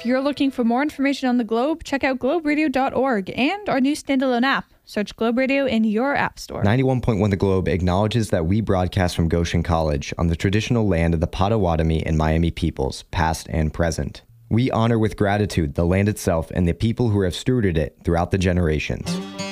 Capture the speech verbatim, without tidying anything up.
If you're looking for more information on the Globe, check out globe radio dot org and our new standalone app. Search Globe Radio in your app store. ninety-one point one The Globe acknowledges that we broadcast from Goshen College on the traditional land of the Potawatomi and Miami peoples, past and present. We honor with gratitude the land itself and the people who have stewarded it throughout the generations.